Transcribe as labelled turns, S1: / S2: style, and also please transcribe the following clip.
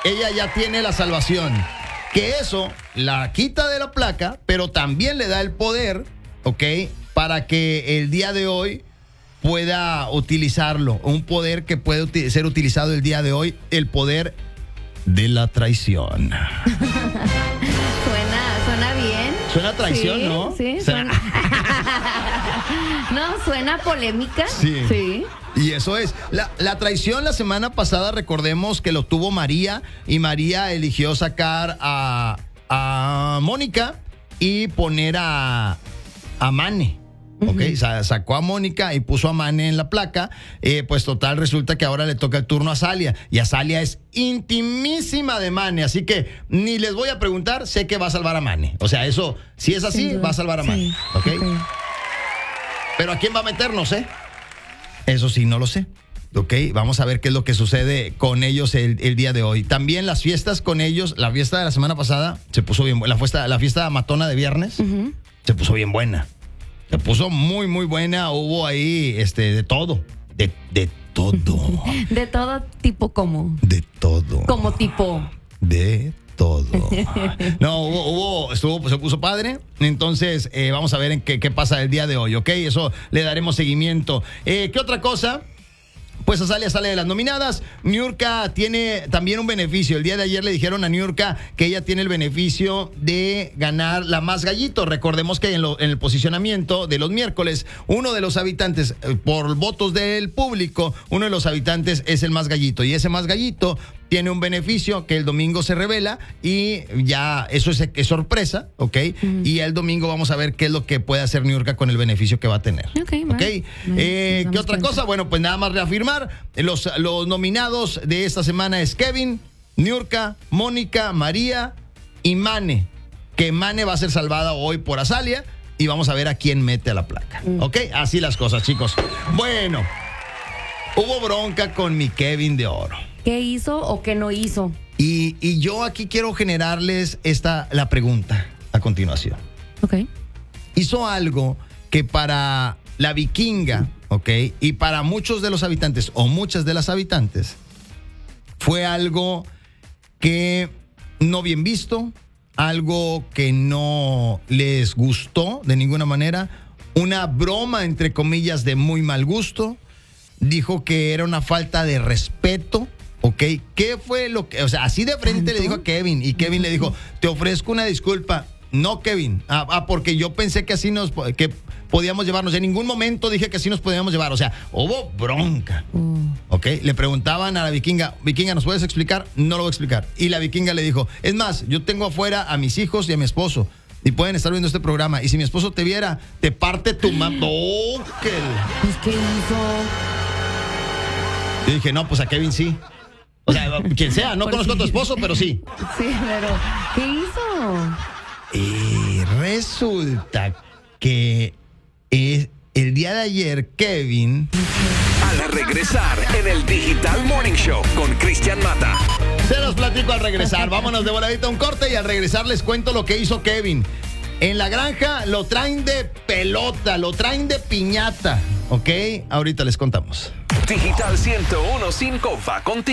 S1: ella ya tiene la salvación. Que eso la quita de la placa, pero también le da el poder, ¿ok? Para que el día de hoy pueda utilizarlo. Un poder que puede ser utilizado el día de hoy, el poder de la traición.
S2: Suena bien.
S1: Suena a traición,
S2: sí,
S1: ¿no?
S2: Sí, suena. No, suena polémica.
S1: Sí. Y eso es. La traición la semana pasada, recordemos que lo tuvo María, y María eligió sacar a Mónica y poner a Mane. Ok, sacó a Mónica y puso a Mane en la placa. Pues total, resulta que ahora le toca el turno a Salia. Y a Salia es intimísima de Mane. Así que ni les voy a preguntar, sé que va a salvar a Mane. O sea, eso, si es así, va a salvar a Mane.
S2: Sí.
S1: ¿Ok? Pero ¿a quién va a meter? No sé. Eso sí, no lo sé. Ok, vamos a ver qué es lo que sucede con ellos el día de hoy. También las fiestas con ellos, la fiesta de la semana pasada se puso bien buena. La fiesta matona de viernes se puso bien buena. Se puso muy, muy buena. Hubo ahí de todo. De todo.
S2: De todo tipo, ¿cómo?
S1: De todo.
S2: Como tipo.
S1: De todo. No, se puso padre. Entonces, vamos a ver en qué pasa el día de hoy, ¿ok? Eso le daremos seguimiento. ¿Qué otra cosa? Pues Azalia sale de las nominadas. Niurka tiene también un beneficio. El día de ayer le dijeron a Niurka que ella tiene el beneficio de ganar la Más Gallito. Recordemos que en el posicionamiento de los miércoles, uno de los habitantes, por votos del público, uno de los habitantes es el Más Gallito. Y ese Más Gallito tiene un beneficio que el domingo se revela, y ya eso es sorpresa, ¿ok? Y el domingo vamos a ver qué es lo que puede hacer Niurka con el beneficio que va a tener.
S2: Ok.
S1: ¿Qué otra cosa? Bueno, pues nada más reafirmar, los nominados de esta semana es Kevin, Niurka, Mónica, María y Mane. Que Mane va a ser salvada hoy por Azalia, y vamos a ver a quién mete a la placa. ¿Ok? Así las cosas, chicos. Bueno, hubo bronca con mi Kevin de oro.
S2: ¿Qué hizo o qué no hizo?
S1: Y yo aquí quiero generarles la pregunta a continuación.
S2: Ok.
S1: Hizo algo que para la vikinga, ¿ok? Y para muchos de los habitantes o muchas de las habitantes fue algo que no bien visto, algo que no les gustó de ninguna manera, una broma entre comillas de muy mal gusto. Dijo que era una falta de respeto. ¿Ok? ¿Qué fue lo que...? O sea, así de frente le dijo a Kevin, y Kevin le dijo, te ofrezco una disculpa. No, Kevin. Porque yo pensé que así que podíamos llevarnos. En ningún momento dije que así nos podíamos llevar. O sea, hubo bronca. ¿Ok? Le preguntaban a la vikinga, ¿nos puedes explicar? No lo voy a explicar. Y la vikinga le dijo, es más, yo tengo afuera a mis hijos y a mi esposo, y pueden estar viendo este programa, y si mi esposo te viera, te parte tu mano.
S2: Pues, ¿qué hizo?
S1: Yo dije, no, pues a Kevin sí. O sea, quien sea, no conozco a tu esposo, pero sí.
S2: Sí, pero ¿qué hizo?
S1: Y resulta que el día de ayer, Kevin...
S3: Al regresar en el Digital Morning Show con Cristian Mata.
S1: Se los platico al regresar. Vámonos de voladita a un corte, y al regresar les cuento lo que hizo Kevin. En la granja lo traen de pelota, lo traen de piñata. ¿Ok? Ahorita les contamos.
S3: Digital 101.5 va contigo.